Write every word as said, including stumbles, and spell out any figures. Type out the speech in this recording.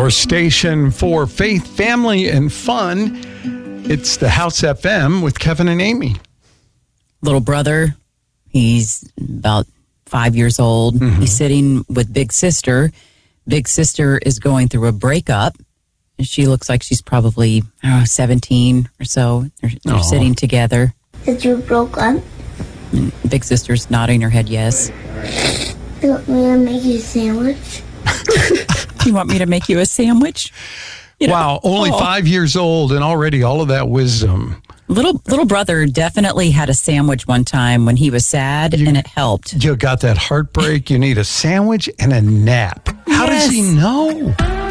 Your station for faith, family, and fun. It's the House F M with Kevin and Amy. Little brother, he's about five years old. Mm-hmm. He's sitting with big sister. Big sister is going through a breakup. She looks like she's probably oh, seventeen or so. They're, they're sitting together. Did you broke up? And big sister's nodding her head yes. You want me to make you a sandwich? You want me to make you a sandwich? You know, wow, only oh. five years old and already all of that wisdom. Little little brother definitely had a sandwich one time when he was sad, you, and it helped. You got that heartbreak. You need a sandwich and a nap. How yes. does he know?